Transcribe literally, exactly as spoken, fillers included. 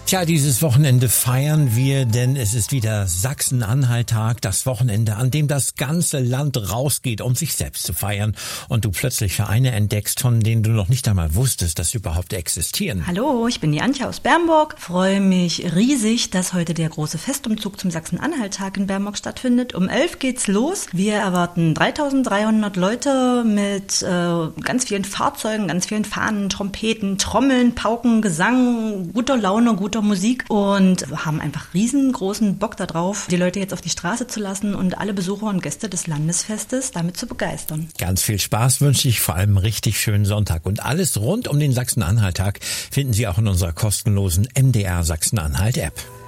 Tja, dieses Wochenende feiern wir, denn es ist wieder Sachsen-Anhalt-Tag, das Wochenende, an dem das ganze Land rausgeht, um sich selbst zu feiern und du plötzlich Vereine entdeckst, von denen du noch nicht einmal wusstest, dass sie überhaupt existieren. Hallo, ich bin die Antje aus Bernburg, freue mich riesig, dass heute der große Festumzug zum Sachsen-Anhalt-Tag in Bernburg stattfindet. Um elf geht's los. Wir erwarten dreitausenddreihundert Leute mit äh, ganz vielen Fahrzeugen, ganz vielen Fahnen, Trompeten, Trommeln, Pauken, Gesang, guter Laune, guter Musik und haben einfach riesengroßen Bock darauf, die Leute jetzt auf die Straße zu lassen und alle Besucher und Gäste des Landesfestes damit zu begeistern. Ganz viel Spaß wünsche ich, vor allem einen richtig schönen Sonntag. Und alles rund um den Sachsen-Anhalt-Tag finden Sie auch in unserer kostenlosen M D R Sachsen-Anhalt-App.